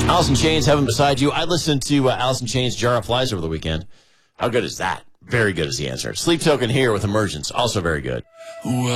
Alice in Chains, Heaven Beside You. I listened to Alice in Chains' Jar of Flies over the weekend. How good is that? Very good is the answer. Sleep Token here with Emergence. Also very good.